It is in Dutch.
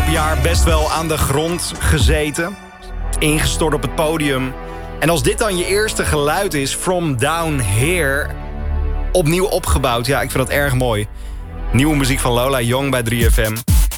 afgelopen jaar best wel aan de grond gezeten. Ingestort op het podium. En als dit dan je eerste geluid is, From Down Here, opnieuw opgebouwd. Ja, ik vind dat erg mooi. Nieuwe muziek van Lola Young bij 3FM.